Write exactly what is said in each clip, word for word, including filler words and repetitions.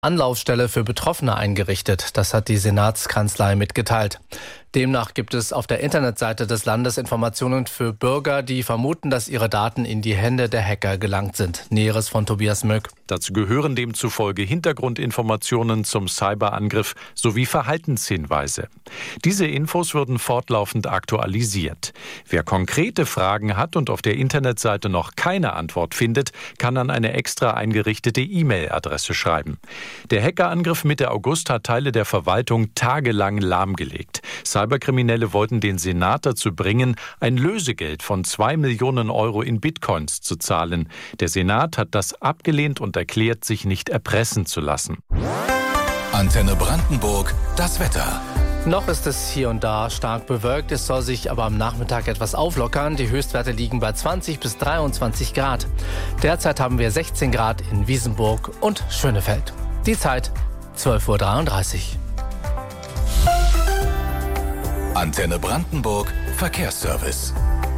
Anlaufstelle für Betroffene eingerichtet. Das hat die Senatskanzlei mitgeteilt. Demnach gibt es auf der Internetseite des Landes Informationen für Bürger, die vermuten, dass ihre Daten in die Hände der Hacker gelangt sind. Näheres von Tobias Möck. Dazu gehören demzufolge Hintergrundinformationen zum Cyberangriff sowie Verhaltenshinweise. Diese Infos würden fortlaufend aktualisiert. Wer konkrete Fragen hat und auf der Internetseite noch keine Antwort findet, kann an eine extra eingerichtete E-Mail-Adresse schreiben. Der Hackerangriff Mitte August hat Teile der Verwaltung tagelang lahmgelegt. Cyberkriminelle wollten den Senat dazu bringen, ein Lösegeld von zwei Millionen Euro in Bitcoins zu zahlen. Der Senat hat das abgelehnt und erklärt, sich nicht erpressen zu lassen. Antenne Brandenburg, das Wetter. Noch ist es hier und da stark bewölkt, es soll sich aber am Nachmittag etwas auflockern. Die Höchstwerte liegen bei zwanzig bis dreiundzwanzig Grad. Derzeit haben wir sechzehn Grad in Wiesenburg und Schönefeld. Die Zeit zwölf Uhr dreiunddreißig. Antenne Brandenburg, Verkehrsservice.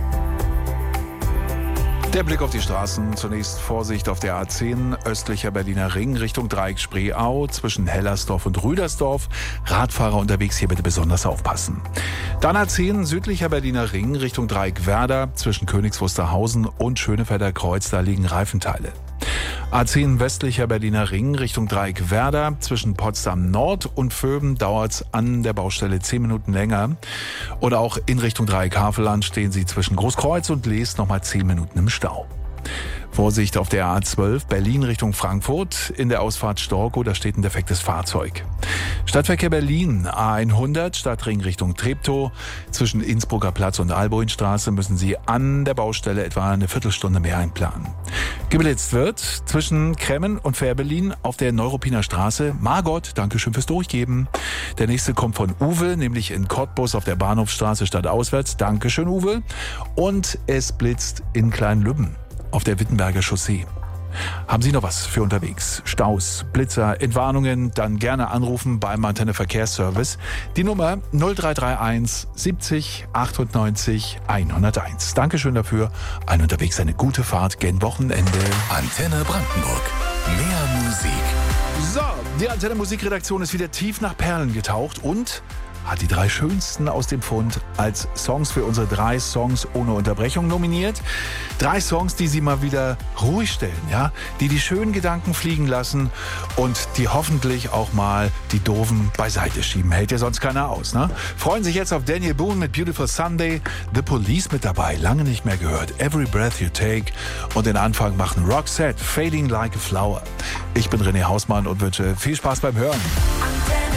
Der Blick auf die Straßen. Zunächst Vorsicht auf der A zehn, östlicher Berliner Ring, Richtung Dreieck Spreeau, zwischen Hellersdorf und Rüdersdorf. Radfahrer unterwegs hier bitte besonders aufpassen. Dann A zehn, südlicher Berliner Ring, Richtung Dreieck Werder, zwischen Königs Wusterhausen und Schönefelder Kreuz, da liegen Reifenteile. A zehn, westlicher Berliner Ring, Richtung Dreieck Werder, zwischen Potsdam Nord und Vöben dauert's an der Baustelle zehn Minuten länger. Oder auch in Richtung Dreieck Havelland stehen Sie zwischen Großkreuz und Lees nochmal zehn Minuten im Stau. Vorsicht auf der A zwölf, Berlin Richtung Frankfurt, in der Ausfahrt Storkow, da steht ein defektes Fahrzeug. Stadtverkehr Berlin, A hundert, Stadtring Richtung Treptow, zwischen Innsbrucker Platz und Alboinstraße müssen Sie an der Baustelle etwa eine Viertelstunde mehr einplanen. Geblitzt wird zwischen Kremmen und Fährberlin auf der Neuruppiner Straße. Margot, Dankeschön fürs Durchgeben. Der nächste kommt von Uwe, nämlich in Cottbus auf der Bahnhofstraße stadtauswärts. Dankeschön, Uwe. Und es blitzt in Kleinlübben auf der Wittenberger Chaussee. Haben Sie noch was für unterwegs? Staus, Blitzer, Entwarnungen? Dann gerne anrufen beim Antenne Verkehrsservice. Die Nummer null drei drei eins siebzig achtundneunzig hunderteins. Dankeschön dafür. Ein unterwegs eine gute Fahrt gen Wochenende. Antenne Brandenburg. Mehr Musik. So, die Antenne Musikredaktion ist wieder tief nach Perlen getaucht und hat die drei schönsten aus dem Fund als Songs für unsere drei Songs ohne Unterbrechung nominiert. Drei Songs, die Sie mal wieder ruhig stellen, ja, die die schönen Gedanken fliegen lassen und die hoffentlich auch mal die doofen beiseite schieben. Hält ja sonst keiner aus, ne? Freuen sich jetzt auf Daniel Boone mit Beautiful Sunday, The Police mit dabei, lange nicht mehr gehört, Every Breath You Take und den Anfang machen Roxette, Fading Like a Flower. Ich bin René Hausmann und wünsche viel Spaß beim Hören.